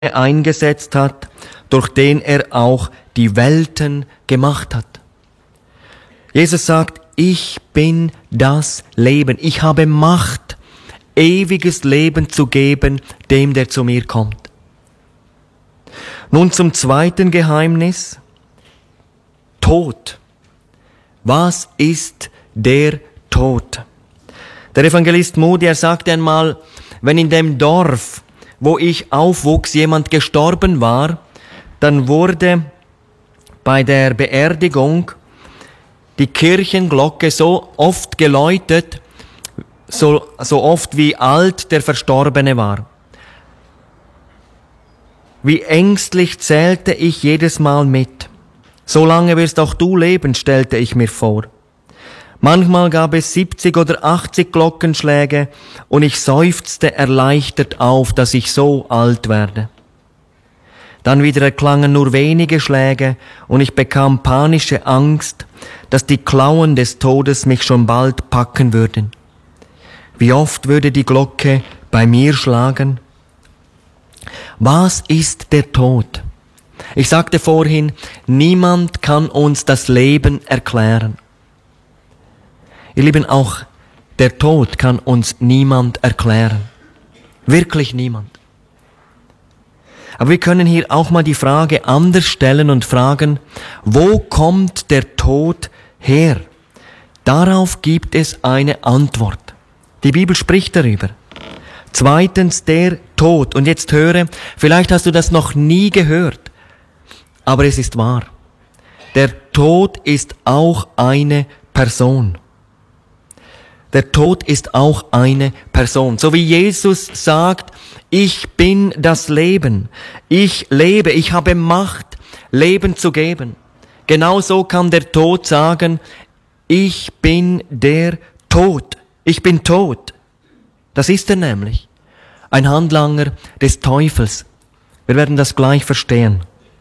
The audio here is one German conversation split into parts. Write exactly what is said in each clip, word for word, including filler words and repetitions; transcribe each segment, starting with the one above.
eingesetzt hat, durch den er auch die Welten gemacht hat. Jesus sagt, ich bin das Leben. Ich habe Macht, ewiges Leben zu geben, dem, der zu mir kommt. Nun zum zweiten Geheimnis. Tod. Was ist der Tod? Der Evangelist Moody, er sagte einmal, wenn in dem Dorf, wo ich aufwuchs, jemand gestorben war, dann wurde bei der Beerdigung die Kirchenglocke so oft geläutet, so, so oft wie alt der Verstorbene war. Wie ängstlich zählte ich jedes Mal mit. So lange wirst auch du leben, stellte ich mir vor. Manchmal gab es siebzig oder achtzig Glockenschläge und ich seufzte erleichtert auf, dass ich so alt werde. Dann wieder erklangen nur wenige Schläge und ich bekam panische Angst, dass die Klauen des Todes mich schon bald packen würden. Wie oft würde die Glocke bei mir schlagen? Was ist der Tod? Ich sagte vorhin, niemand kann uns das Leben erklären. Ihr Lieben, auch der Tod kann uns niemand erklären. Wirklich niemand. Aber wir können hier auch mal die Frage anders stellen und fragen, wo kommt der Tod her? Darauf gibt es eine Antwort. Die Bibel spricht darüber. Zweitens der Tod. Und jetzt höre, vielleicht hast du das noch nie gehört, aber es ist wahr. Der Tod ist auch eine Person. Der Tod ist auch eine Person. So wie Jesus sagt, ich bin das Leben. Ich lebe, ich habe Macht, Leben zu geben. Genauso kann der Tod sagen, ich bin der Tod. Ich bin tot. Das ist er nämlich. Ein Handlanger des Teufels. Wir werden das gleich verstehen.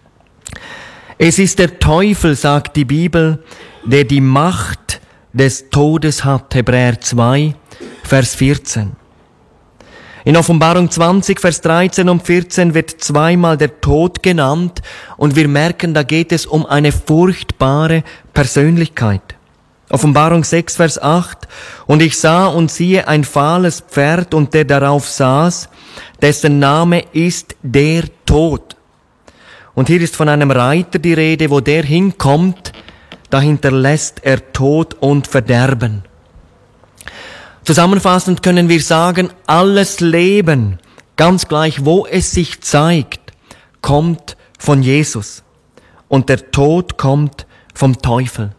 Es ist der Teufel, sagt die Bibel, der die Macht des Todes hat. Hebräer zwei, Vers vierzehn. In Offenbarung zwanzig, Vers dreizehn und vierzehn wird zweimal der Tod genannt und wir merken, da geht es um eine furchtbare Persönlichkeit. Offenbarung sechs, Vers acht. Und ich sah und siehe ein fahles Pferd und der darauf saß, dessen Name ist der Tod. Und hier ist von einem Reiter die Rede, wo der hinkommt, da hinterlässt er Tod und Verderben. Zusammenfassend können wir sagen, alles Leben, ganz gleich wo es sich zeigt, kommt von Jesus. Und der Tod kommt vom Teufel.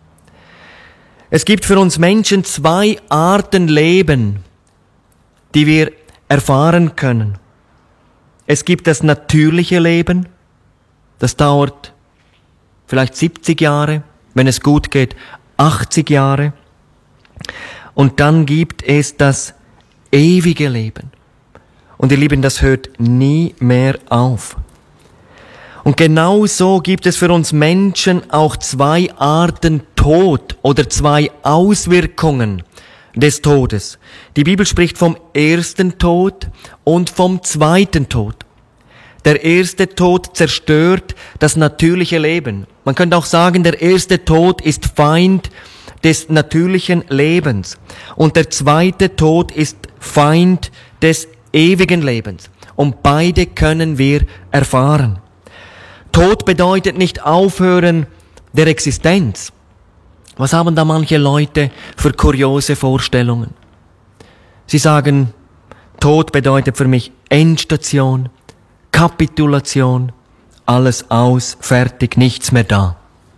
Es gibt für uns Menschen zwei Arten Leben, die wir erfahren können. Es gibt das natürliche Leben, das dauert vielleicht siebzig Jahre, wenn es gut geht, achtzig Jahre. Und dann gibt es das ewige Leben. Und ihr Lieben, das hört nie mehr auf. Und genau so gibt es für uns Menschen auch zwei Arten Tod oder zwei Auswirkungen des Todes. Die Bibel spricht vom ersten Tod und vom zweiten Tod. Der erste Tod zerstört das natürliche Leben. Man könnte auch sagen, der erste Tod ist Feind des natürlichen Lebens. Und der zweite Tod ist Feind des ewigen Lebens. Und beide können wir erfahren. Tod bedeutet nicht Aufhören der Existenz. Was haben da manche Leute für kuriose Vorstellungen? Sie sagen, Tod bedeutet für mich Endstation, Kapitulation, alles aus, fertig, nichts mehr da.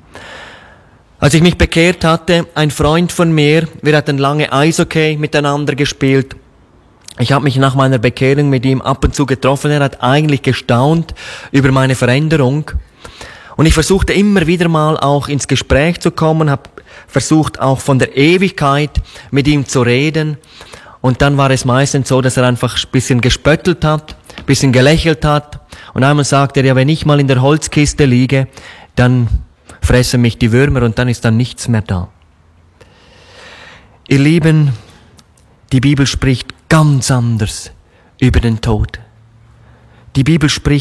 Als ich mich bekehrt hatte, ein Freund von mir, wir hatten lange Eishockey miteinander gespielt. Ich habe mich nach meiner Bekehrung mit ihm ab und zu getroffen. Er hat eigentlich gestaunt über meine Veränderung. Und ich versuchte immer wieder mal auch ins Gespräch zu kommen, habe versucht auch von der Ewigkeit mit ihm zu reden. Und dann war es meistens so, dass er einfach ein bisschen gespöttelt hat, ein bisschen gelächelt hat. Und einmal sagte er, ja, wenn ich mal in der Holzkiste liege, dann fressen mich die Würmer und dann ist dann nichts mehr da. Ihr Lieben, die Bibel spricht ganz anders über den Tod. Die Bibel spricht